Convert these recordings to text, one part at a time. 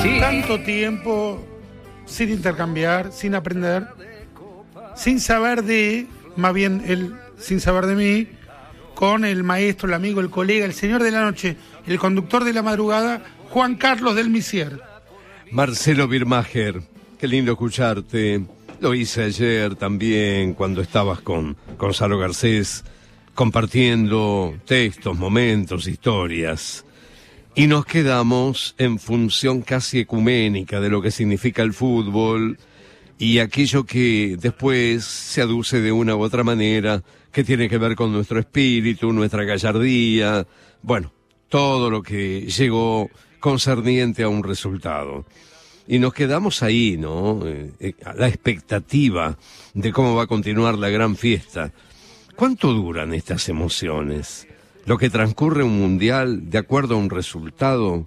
Tanto tiempo sin intercambiar, sin aprender, sin saber más bien él sin saber de mí, con el maestro, el amigo, el colega, el señor de la noche, el conductor de la madrugada, Juan Carlos del Misier. Marcelo Birmacher, qué lindo escucharte. Lo hice ayer también cuando estabas con Gonzalo Garcés, compartiendo textos, momentos, historias. Y nos quedamos en función casi ecuménica de lo que significa el fútbol y aquello que después se aduce de una u otra manera, que tiene que ver con nuestro espíritu, nuestra gallardía, bueno, todo lo que llegó concerniente a un resultado. Y nos quedamos ahí, ¿no? A la expectativa de cómo va a continuar la gran fiesta. ¿Cuánto duran estas emociones? Lo que transcurre un mundial de acuerdo a un resultado,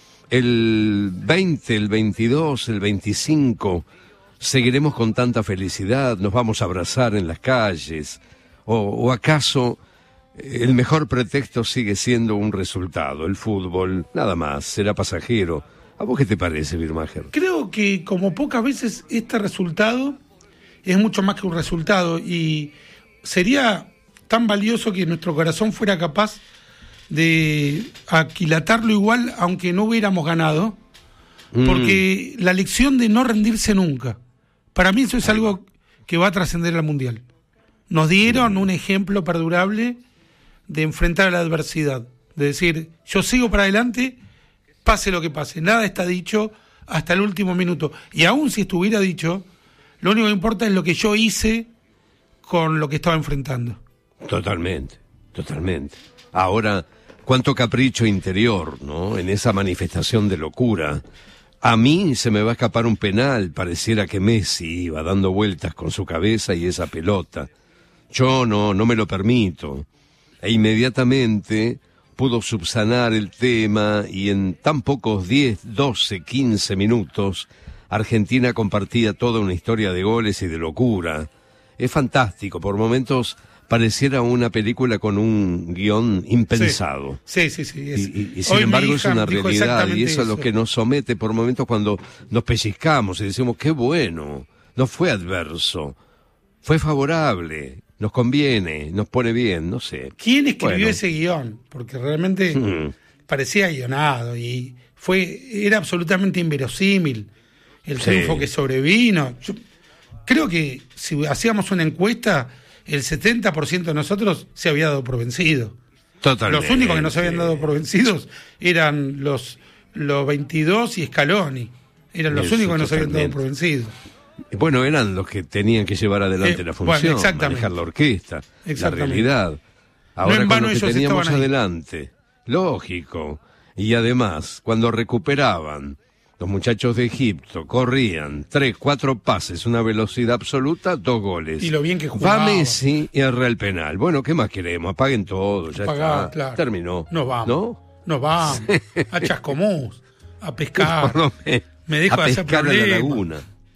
el 20, el 22, el 25, seguiremos con tanta felicidad, nos vamos a abrazar en las calles, o acaso el mejor pretexto sigue siendo un resultado, el fútbol, nada más, será pasajero. ¿A vos qué te parece, Birmacher? Creo que como pocas veces este resultado es mucho más que un resultado y sería tan valioso que nuestro corazón fuera capaz de aquilatarlo igual aunque no hubiéramos ganado, porque la lección de no rendirse nunca, para mí eso es algo que va a trascender al Mundial. Nos dieron un ejemplo perdurable de enfrentar a la adversidad, de decir, yo sigo para adelante, pase lo que pase, nada está dicho hasta el último minuto, y aún si estuviera dicho, lo único que importa es lo que yo hice con lo que estaba enfrentando. Totalmente, totalmente. Ahora, cuánto capricho interior, ¿no? En esa manifestación de locura. A mí se me va a escapar un penal, pareciera que Messi iba dando vueltas con su cabeza y esa pelota. Yo no me lo permito. E inmediatamente pudo subsanar el tema y en tan pocos 10, 12, 15 minutos, Argentina compartía toda una historia de goles y de locura. Es fantástico, por momentos pareciera una película con un guión impensado. Sí. Y sin embargo es una realidad, y eso es lo que nos somete por momentos cuando nos pellizcamos y decimos, qué bueno, no fue adverso, fue favorable, nos conviene, nos pone bien, no sé. ¿Quién escribió ese guión? Porque realmente parecía guionado y era absolutamente inverosímil el triunfo que sobrevino. Yo creo que si hacíamos una encuesta, el 70% de nosotros se había dado por vencido. Totalmente. Los únicos que no se habían dado por vencidos eran los 22 y Scaloni. Eran los únicos que no se habían dado por vencidos. Bueno, eran los que tenían que llevar adelante la función, manejar la orquesta, la realidad. Ahora no con lo que teníamos adelante, lógico. Y además, cuando recuperaban, los muchachos de Egipto corrían 3, 4 pases, una velocidad absoluta, 2 goles. Y lo bien que jugaba. Va Messi y erra el penal. Bueno, ¿qué más queremos? Apaguen todo, ya está. Claro. Terminó. Nos vamos. ¿No? Nos vamos. A Chascomús, a pescar. Me dejo de hacer problemas. A la laguna.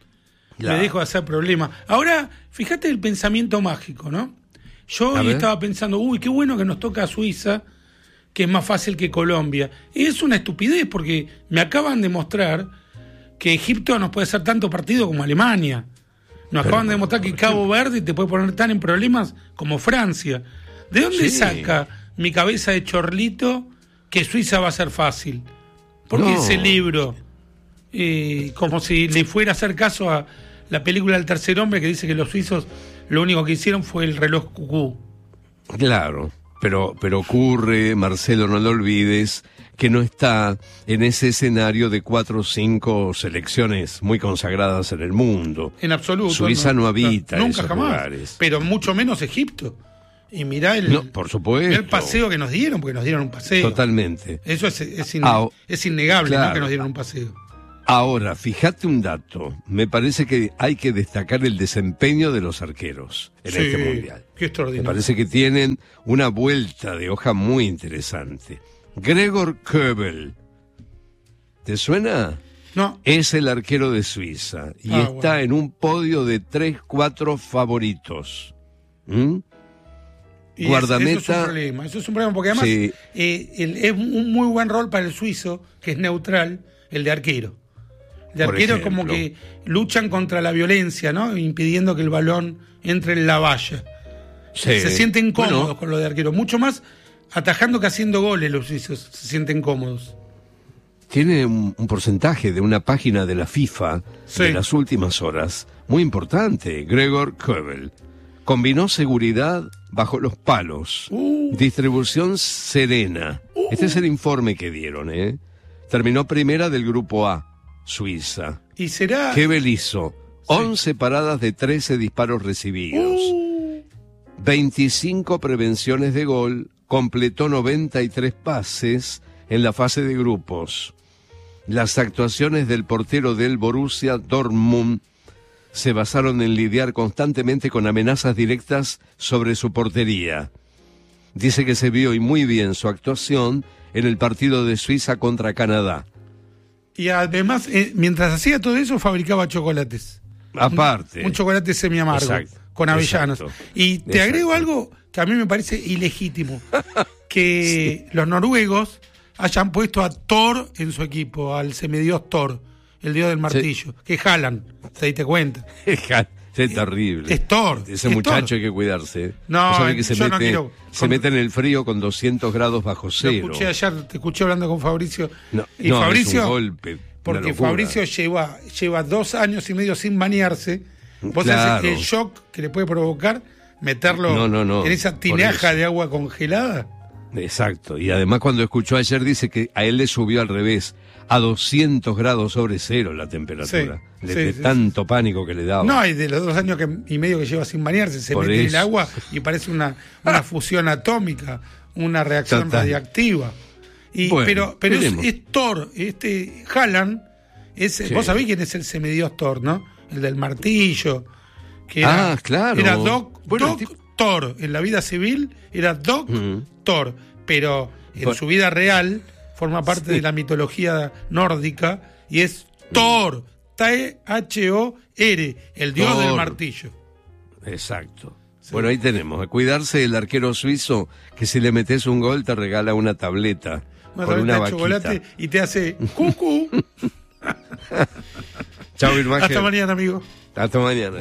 Me dejo de hacer problemas. Ahora, fíjate el pensamiento mágico, ¿no? Yo hoy estaba pensando, qué bueno que nos toca a Suiza, que es más fácil que Colombia. Y es una estupidez porque me acaban de mostrar que Egipto nos puede hacer tanto partido como Alemania. Nos acaban de demostrar que Cabo Verde te puede poner tan en problemas como Francia. ¿De dónde saca mi cabeza de chorlito que Suiza va a ser fácil? Porque ese libro, como si le fuera a hacer caso a la película El tercer hombre, que dice que los suizos lo único que hicieron fue el reloj cucú. Claro. Pero ocurre, Marcelo, no lo olvides, que no está en ese escenario de 4 o 5 selecciones muy consagradas en el mundo. En absoluto. Suiza no habita nunca esos jamás, lugares. Pero mucho menos Egipto. Y mirá por supuesto. el paseo que nos dieron, porque nos dieron un paseo. Totalmente. Eso es innegable, claro, ¿no? Que nos dieron un paseo. Ahora, fíjate un dato. Me parece que hay que destacar el desempeño de los arqueros en este mundial. Qué extraordinario. Me parece que tienen una vuelta de hoja muy interesante. Gregor Kobel, ¿te suena? No. Es el arquero de Suiza y está en un podio de 3, 4 favoritos. Y guardameta. Eso es un problema, porque además es un muy buen rol para el suizo, que es neutral, el de arquero. De arqueros como que luchan contra la violencia, ¿no? Impidiendo que el balón entre en la valla. Sí. Se sienten cómodos con lo de arquero. Mucho más atajando que haciendo goles los suizos. Se sienten cómodos. Tiene un porcentaje de una página de la FIFA de las últimas horas muy importante. Gregor Kobel combinó seguridad bajo los palos, distribución serena. Este es el informe que dieron, ¿eh? Terminó primera del grupo A, Suiza. ¿Y será? Kobel hizo 11 paradas de 13 disparos recibidos, 25 prevenciones de gol, completó 93 pases en la fase de grupos. Las actuaciones del portero del Borussia Dortmund se basaron en lidiar constantemente con amenazas directas sobre su portería. Dice que se vio y muy bien su actuación en el partido de Suiza contra Canadá. Y además, mientras hacía todo eso, fabricaba chocolates. Aparte. Un chocolate semi-amargo, con avellanas. Exacto. Y te agrego algo que a mí me parece ilegítimo. Que los noruegos hayan puesto a Thor en su equipo, al semidios Thor, el dios del martillo, que Haaland, ¿te diste cuenta? Es terrible. Es Thor. Ese muchacho hay que cuidarse. No, que se yo mete, no quiero. Se mete en el frío con 200 grados bajo cero. Lo escuché ayer, te escuché hablando con Fabricio. Y no, Fabricio, es un golpe, porque Fabricio lleva 2 años y medio sin bañarse. Vos sabés el shock que le puede provocar meterlo en esa tinaja de agua congelada. Exacto, y además cuando escuchó ayer dice que a él le subió al revés, a 200 grados sobre cero la temperatura, de tanto pánico que le daba. No, y de los 2 años y medio que lleva sin bañarse, se mete en el agua y parece una fusión atómica, una reacción radiactiva. Y, bueno, pero es Thor, Haaland, vos sabés quién es el semidios Thor, ¿no? El del martillo, que era, claro. Era Doc Thor, en la vida civil era Doc Thor, pero en su vida real forma parte de la mitología nórdica y es Thor, Thor, el dios del martillo. Exacto. Sí. Bueno, ahí tenemos, a cuidarse del arquero suizo, que si le metes un gol te regala una tableta con una vaquita. Chocolate y te hace cucú. Chao, Birmacher. Hasta mañana, amigo. Hasta mañana.